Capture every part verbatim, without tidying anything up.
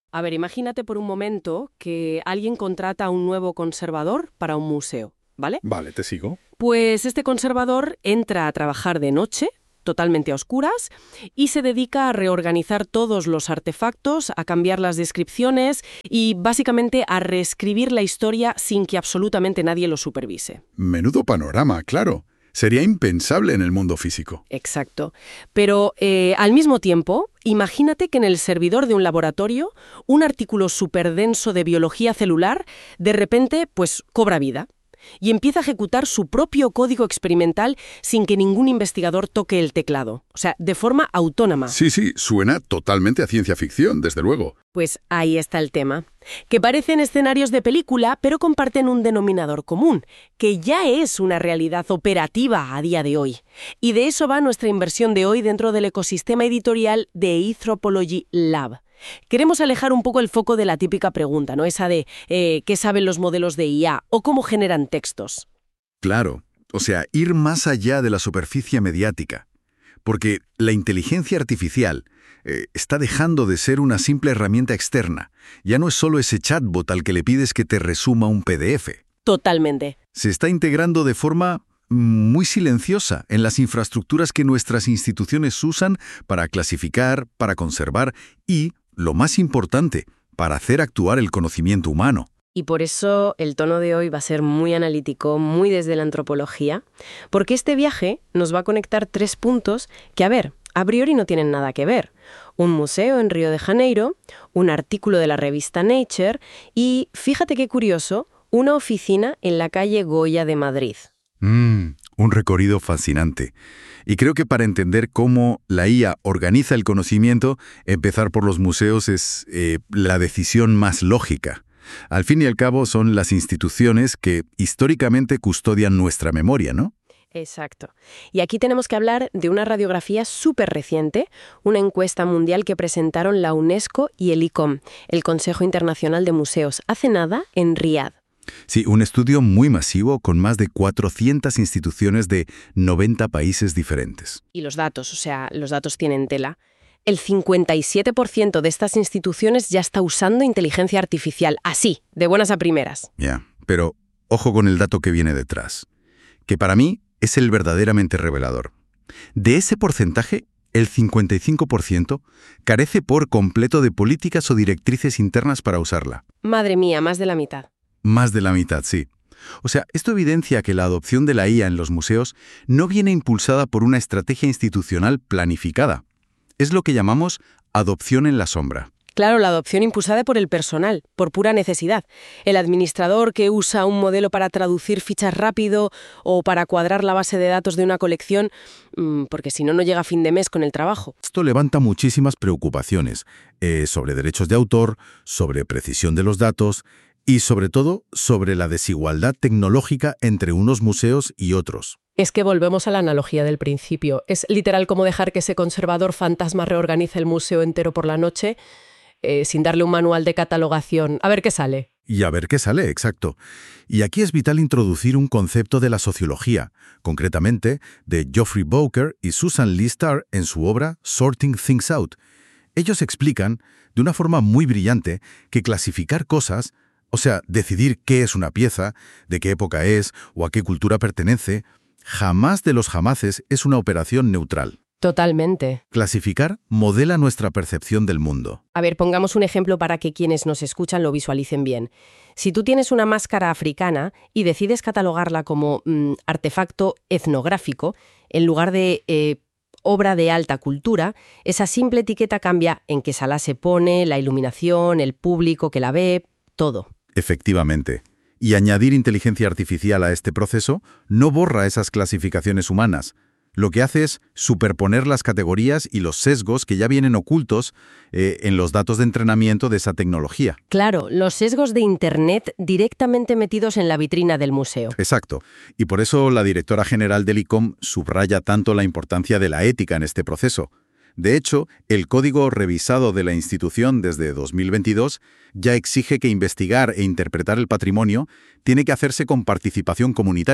A ver, imagínate por un momento que alguien contrata a un nuevo conservador para un museo, ¿vale? Vale, te sigo. Pues este conservador entra a trabajar de noche, totalmente a oscuras, y se dedica a reorganizar todos los artefactos, a cambiar las descripciones y básicamente a reescribir la historia sin que absolutamente nadie lo supervise. Menudo panorama, claro. Sería impensable en el mundo físico. Exacto. Pero eh, al mismo tiempo, imagínate que en el servidor de un laboratorio, un artículo superdenso de biología celular de repente pues cobra vida y empieza a ejecutar su propio código experimental sin que ningún investigador toque el teclado. O sea, de forma autónoma. Sí, sí, suena totalmente a ciencia ficción, desde luego. Pues ahí está el tema. Que parecen escenarios de película, pero comparten un denominador común, que ya es una realidad operativa a día de hoy. Y de eso va nuestra inversión de hoy dentro del ecosistema editorial de Anthropology Lab. Queremos alejar un poco el foco de la típica pregunta, ¿no? Esa de eh, ¿qué saben los modelos de I A o cómo generan textos? Claro, o sea, ir más allá de la superficie mediática. Porque la inteligencia artificial eh, está dejando de ser una simple herramienta externa. Ya no es solo ese chatbot al que le pides que te resuma un P D F. Totalmente. Se está integrando de forma muy silenciosa en las infraestructuras que nuestras instituciones usan para clasificar, para conservar y, lo más importante, para hacer actuar el conocimiento humano. Y por eso el tono de hoy va a ser muy analítico, muy desde la antropología, porque este viaje nos va a conectar tres puntos que, a ver, a priori no tienen nada que ver. Un museo en Río de Janeiro, un artículo de la revista Nature y, fíjate qué curioso, una oficina en la calle Goya de Madrid. Mm, un recorrido fascinante. Y creo que para entender cómo la I A organiza el conocimiento, empezar por los museos es eh, la decisión más lógica. Al fin y al cabo son las instituciones que históricamente custodian nuestra memoria, ¿no? Exacto. Y aquí tenemos que hablar de una radiografía súper reciente, una encuesta mundial que presentaron la UNESCO y el I C O M, el Consejo Internacional de Museos, hace nada en Riad. Sí, un estudio muy masivo con más de cuatrocientas instituciones de noventa países diferentes. Y los datos, o sea, los datos tienen tela. El cincuenta y siete por ciento de estas instituciones ya está usando inteligencia artificial, así, de buenas a primeras. Ya, yeah, pero ojo con el dato que viene detrás, que para mí es el verdaderamente revelador. De ese porcentaje, el cincuenta y cinco por ciento carece por completo de políticas o directrices internas para usarla. Madre mía, más de la mitad. Más de la mitad, sí. O sea, esto evidencia que la adopción de la I A en los museos no viene impulsada por una estrategia institucional planificada. Es lo que llamamos adopción en la sombra. Claro, la adopción impulsada por el personal, por pura necesidad. El administrador que usa un modelo para traducir fichas rápido o para cuadrar la base de datos de una colección, porque si no, no llega a fin de mes con el trabajo. Esto levanta muchísimas preocupaciones eh, sobre derechos de autor, sobre precisión de los datos y, sobre todo, sobre la desigualdad tecnológica entre unos museos y otros. Es que volvemos a la analogía del principio. Es literal como dejar que ese conservador fantasma reorganice el museo entero por la noche eh, sin darle un manual de catalogación. A ver qué sale. Y a ver qué sale, exacto. Y aquí es vital introducir un concepto de la sociología, concretamente de Geoffrey Bowker y Susan Lee Starr en su obra Sorting Things Out. Ellos explican, de una forma muy brillante, que clasificar cosas, o sea, decidir qué es una pieza, de qué época es o a qué cultura pertenece, jamás de los jamaces es una operación neutral. Totalmente. Clasificar modela nuestra percepción del mundo. A ver, pongamos un ejemplo para que quienes nos escuchan lo visualicen bien. Si tú tienes una máscara africana y decides catalogarla como mm, artefacto etnográfico, en lugar de eh, obra de alta cultura, esa simple etiqueta cambia en qué sala se pone, la iluminación, el público que la ve, todo. Efectivamente. Y añadir inteligencia artificial a este proceso no borra esas clasificaciones humanas. Lo que hace es superponer las categorías y los sesgos que ya vienen ocultos eh, en los datos de entrenamiento de esa tecnología. Claro, los sesgos de Internet directamente metidos en la vitrina del museo. Exacto. Y por eso la directora general del I C O M subraya tanto la importancia de la ética en este proceso. De hecho, el código revisado de la institución desde dos mil veintidós ya exige que investigar e interpretar el patrimonio tiene que hacerse con participación comunitaria.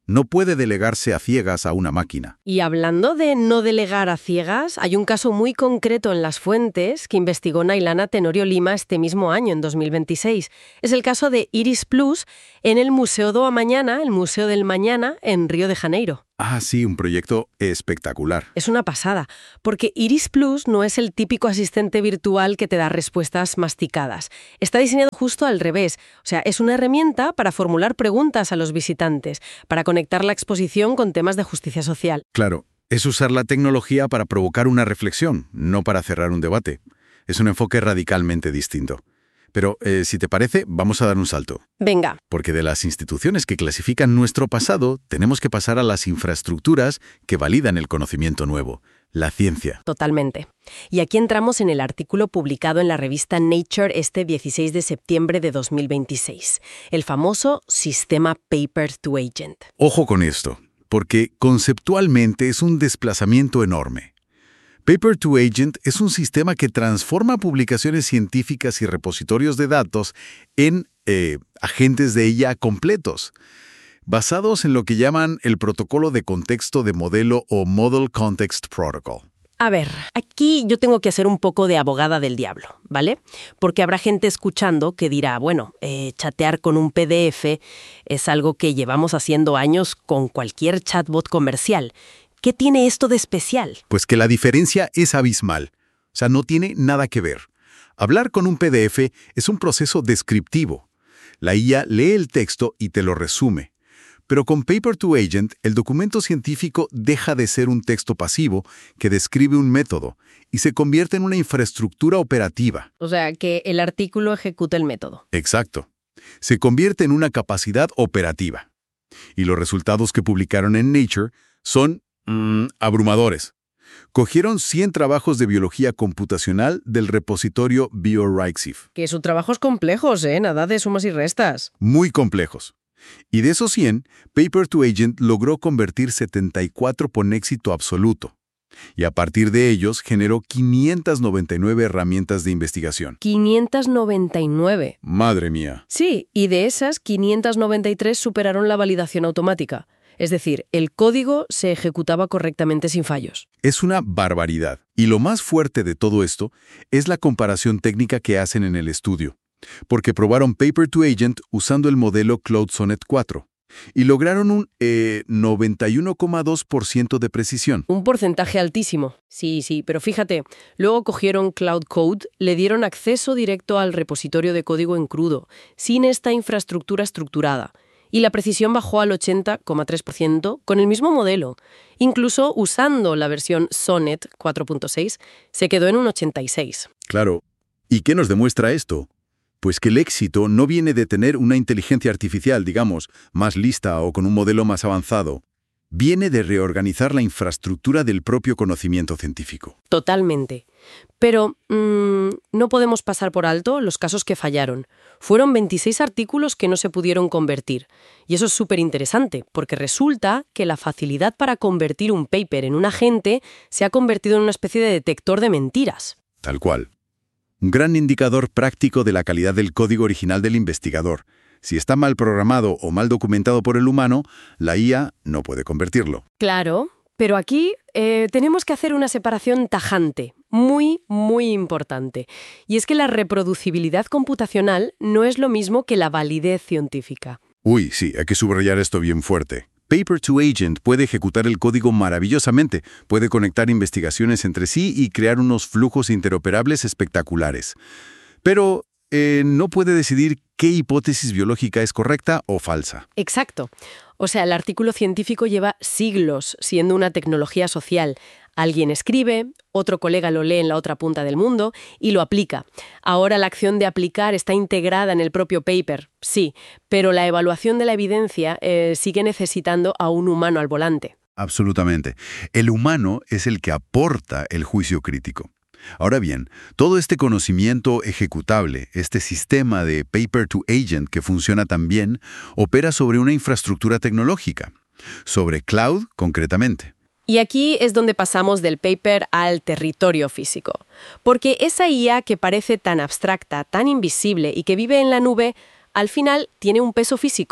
No puede delegarse a ciegas a una máquina. Y hablando de no delegar a ciegas, hay un caso muy concreto en las fuentes que investigó Nailana Tenorio Lima este mismo año, en dos mil veintiséis. Es el caso de Iris Plus en el Museo do Amanhã, el Museo del Mañana, en Río de Janeiro. Ah, sí, un proyecto espectacular. Es una pasada, porque Iris Plus no es el típico asistente virtual que te da respuestas masticadas. Está diseñado justo al revés. O sea, es una herramienta para formular preguntas a los visitantes, para conectar la exposición con temas de justicia social. Claro, es usar la tecnología para provocar una reflexión, no para cerrar un debate. Es un enfoque radicalmente distinto. Pero, eh, si te parece, vamos a dar un salto. Venga. Porque de las instituciones que clasifican nuestro pasado, tenemos que pasar a las infraestructuras que validan el conocimiento nuevo, la ciencia. Totalmente. Y aquí entramos en el artículo publicado en la revista Nature este dieciséis de septiembre de dos mil veintiséis, el famoso sistema Paper-to-Agent. Ojo con esto, porque conceptualmente es un desplazamiento enorme. Paper-to-Agent es un sistema que transforma publicaciones científicas y repositorios de datos en eh, agentes de I A completos, basados en lo que llaman el protocolo de contexto de modelo o Model Context Protocol. A ver, aquí yo tengo que hacer un poco de abogada del diablo, ¿vale? Porque habrá gente escuchando que dirá, bueno, eh, chatear con un P D F es algo que llevamos haciendo años con cualquier chatbot comercial. ¿Qué tiene esto de especial? Pues que la diferencia es abismal. O sea, no tiene nada que ver. Hablar con un P D F es un proceso descriptivo. La I A lee el texto y te lo resume. Pero con Paper-to-Agent, el documento científico deja de ser un texto pasivo que describe un método y se convierte en una infraestructura operativa. O sea, que el artículo ejecuta el método. Exacto. Se convierte en una capacidad operativa. Y los resultados que publicaron en Nature son Mm, abrumadores. Cogieron cien trabajos de biología computacional del repositorio BioRxiv. Que su trabajo es complejos, ¿eh? Nada de sumas y restas. Muy complejos. Y de esos cien, Paper-to-Agent logró convertir setenta y cuatro con éxito absoluto. Y a partir de ellos generó quinientas noventa y nueve herramientas de investigación. quinientas noventa y nueve. Madre mía. Sí, y de esas, quinientas noventa y tres superaron la validación automática. Es decir, el código se ejecutaba correctamente sin fallos. Es una barbaridad. Y lo más fuerte de todo esto es la comparación técnica que hacen en el estudio, porque probaron Paper-to-Agent usando el modelo Claude Sonnet cuatro y lograron un eh, noventa y uno coma dos por ciento de precisión. Un porcentaje altísimo. Sí, sí, pero fíjate, luego cogieron Cloud Code, le dieron acceso directo al repositorio de código en crudo, sin esta infraestructura estructurada. Y la precisión bajó al ochenta coma tres por ciento con el mismo modelo. Incluso usando la versión Sonnet cuatro punto seis, se quedó en un ochenta y seis. Claro. ¿Y qué nos demuestra esto? Pues que el éxito no viene de tener una inteligencia artificial, digamos, más lista o con un modelo más avanzado. Viene de reorganizar la infraestructura del propio conocimiento científico. Totalmente. Pero mmm, no podemos pasar por alto los casos que fallaron. Fueron veintiséis artículos que no se pudieron convertir. Y eso es súper interesante, porque resulta que la facilidad para convertir un paper en un agente se ha convertido en una especie de detector de mentiras. Tal cual. Un gran indicador práctico de la calidad del código original del investigador. Si está mal programado o mal documentado por el humano, la I A no puede convertirlo. Claro, pero aquí eh, tenemos que hacer una separación tajante, muy, muy importante. Y es que la reproducibilidad computacional no es lo mismo que la validez científica. Uy, sí, hay que subrayar esto bien fuerte. Paper-to-Agent puede ejecutar el código maravillosamente, puede conectar investigaciones entre sí y crear unos flujos interoperables espectaculares. Pero eh, no puede decidir qué hipótesis biológica es correcta o falsa. Exacto. O sea, el artículo científico lleva siglos siendo una tecnología social. Alguien escribe, otro colega lo lee en la otra punta del mundo y lo aplica. Ahora la acción de aplicar está integrada en el propio paper, sí, pero la evaluación de la evidencia eh, sigue necesitando a un humano al volante. Absolutamente. El humano es el que aporta el juicio crítico. Ahora bien, todo este conocimiento ejecutable, este sistema de Paper-to-Agent que funciona tan bien, opera sobre una infraestructura tecnológica, sobre cloud concretamente. Y aquí es donde pasamos del paper al territorio físico. Porque esa I A que parece tan abstracta, tan invisible y que vive en la nube, al final tiene un peso físico,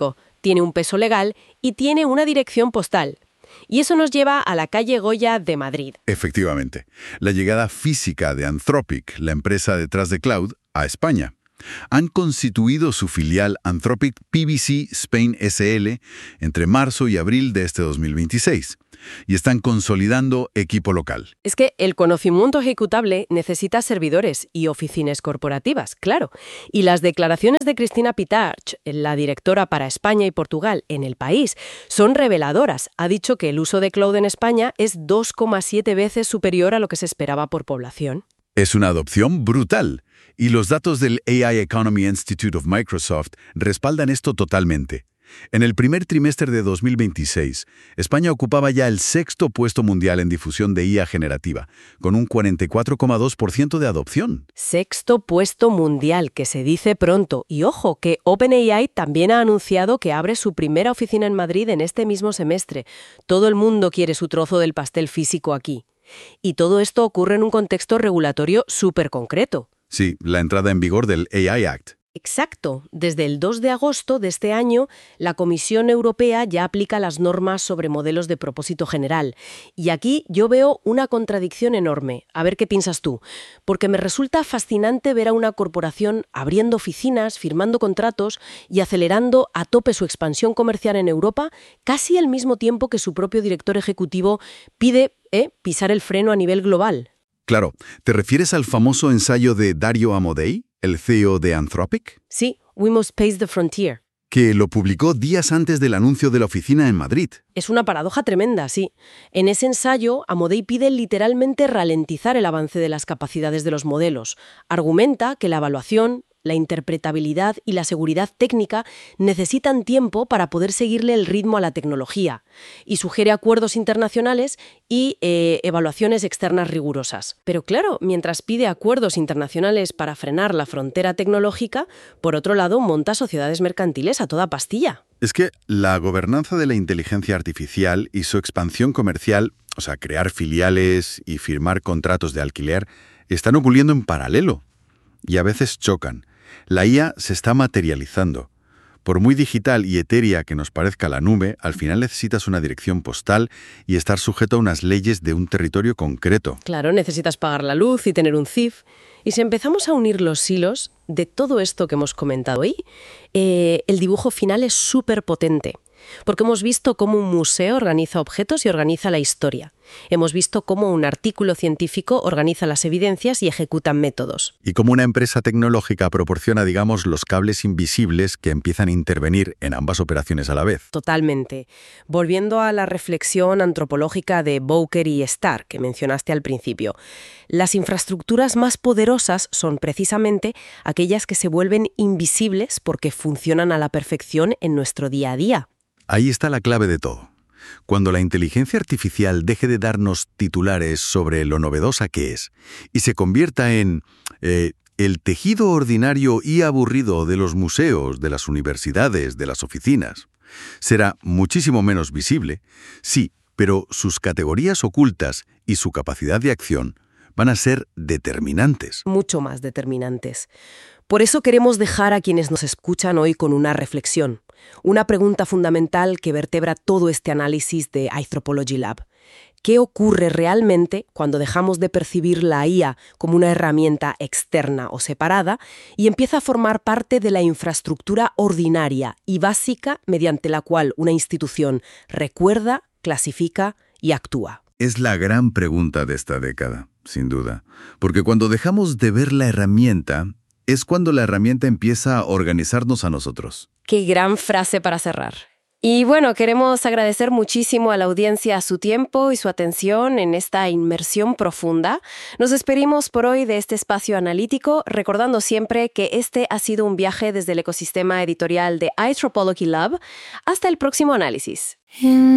tiene un peso legal y tiene una dirección postal. Y eso nos lleva a la calle Goya de Madrid. Efectivamente, la llegada física de Anthropic, la empresa detrás de Cloud, a España. Han constituido su filial Anthropic P B C Spain S L entre marzo y abril de este dos mil veintiséis y están consolidando equipo local. Es que el conocimiento ejecutable necesita servidores y oficinas corporativas, claro. Y las declaraciones de Cristina Pitarch, la directora para España y Portugal en El País, son reveladoras. Ha dicho que el uso de cloud en España es dos coma siete veces superior a lo que se esperaba por población. Es una adopción brutal. Y los datos del A I Economy Institute of Microsoft respaldan esto totalmente. En el primer trimestre de dos mil veintiséis, España ocupaba ya el sexto puesto mundial en difusión de I A generativa, con un cuarenta y cuatro coma dos por ciento de adopción. Sexto puesto mundial, que se dice pronto. Y ojo, que OpenAI también ha anunciado que abre su primera oficina en Madrid en este mismo semestre. Todo el mundo quiere su trozo del pastel físico aquí. Y todo esto ocurre en un contexto regulatorio súper concreto. Sí, la entrada en vigor del A I Act. Exacto. Desde el dos de agosto de este año, la Comisión Europea ya aplica las normas sobre modelos de propósito general. Y aquí yo veo una contradicción enorme. A ver qué piensas tú. Porque me resulta fascinante ver a una corporación abriendo oficinas, firmando contratos y acelerando a tope su expansión comercial en Europa, casi al mismo tiempo que su propio director ejecutivo pide eh, pisar el freno a nivel global. Claro, ¿te refieres al famoso ensayo de Dario Amodei, el C E O de Anthropic? Sí, We Must Pace the Frontier. Que lo publicó días antes del anuncio de la oficina en Madrid. Es una paradoja tremenda, sí. En ese ensayo, Amodei pide literalmente ralentizar el avance de las capacidades de los modelos. Argumenta que la evaluación, la interpretabilidad y la seguridad técnica necesitan tiempo para poder seguirle el ritmo a la tecnología, y sugiere acuerdos internacionales y eh, evaluaciones externas rigurosas. Pero claro, mientras pide acuerdos internacionales para frenar la frontera tecnológica, por otro lado monta sociedades mercantiles a toda pastilla. Es que la gobernanza de la inteligencia artificial y su expansión comercial, o sea, crear filiales y firmar contratos de alquiler, están ocurriendo en paralelo y a veces chocan. La I A se está materializando. Por muy digital y etérea que nos parezca la nube, al final necesitas una dirección postal y estar sujeto a unas leyes de un territorio concreto. Claro, necesitas pagar la luz y tener un C I F. Y si empezamos a unir los hilos de todo esto que hemos comentado hoy, eh, el dibujo final es súper potente. Porque hemos visto cómo un museo organiza objetos y organiza la historia. Hemos visto cómo un artículo científico organiza las evidencias y ejecuta métodos. Y cómo una empresa tecnológica proporciona, digamos, los cables invisibles que empiezan a intervenir en ambas operaciones a la vez. Totalmente. Volviendo a la reflexión antropológica de Bowker y Starr, que mencionaste al principio, las infraestructuras más poderosas son precisamente aquellas que se vuelven invisibles porque funcionan a la perfección en nuestro día a día. Ahí está la clave de todo. Cuando la inteligencia artificial deje de darnos titulares sobre lo novedosa que es y se convierta en eh, el tejido ordinario y aburrido de los museos, de las universidades, de las oficinas, será muchísimo menos visible, sí, pero sus categorías ocultas y su capacidad de acción van a ser determinantes. Mucho más determinantes. Por eso queremos dejar a quienes nos escuchan hoy con una reflexión. Una pregunta fundamental que vertebra todo este análisis de Anthropology Lab. ¿Qué ocurre realmente cuando dejamos de percibir la I A como una herramienta externa o separada y empieza a formar parte de la infraestructura ordinaria y básica mediante la cual una institución recuerda, clasifica y actúa? Es la gran pregunta de esta década, sin duda. Porque cuando dejamos de ver la herramienta, es cuando la herramienta empieza a organizarnos a nosotros. Qué gran frase para cerrar. Y bueno, queremos agradecer muchísimo a la audiencia su tiempo y su atención en esta inmersión profunda. Nos despedimos por hoy de este espacio analítico, recordando siempre que este ha sido un viaje desde el ecosistema editorial de Anthropology Lab. Hasta el próximo análisis.